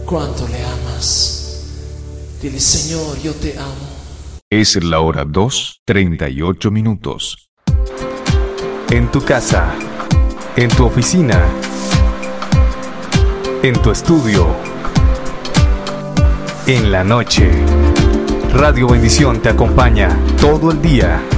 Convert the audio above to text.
cuánto le amas. Dile, Señor, yo te amo. Es la hora 2:38. En tu casa, en tu oficina, en tu estudio, en la noche. Radio Bendición te acompaña todo el día.